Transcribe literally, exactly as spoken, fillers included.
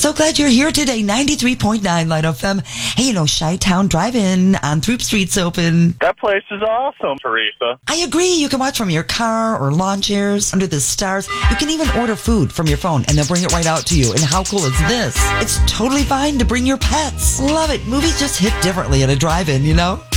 So glad you're here today. ninety-three point nine Light F M. Hey, you know, Chi-Town Drive-In on Throop Street's open. That place is awesome, Teresa. I agree. You can watch from your car or lawn chairs under the stars. You can even order food from your phone and they'll bring it right out to you. And how cool is this? It's totally fine to bring your pets. Love it. Movies just hit differently at a drive-in, you know?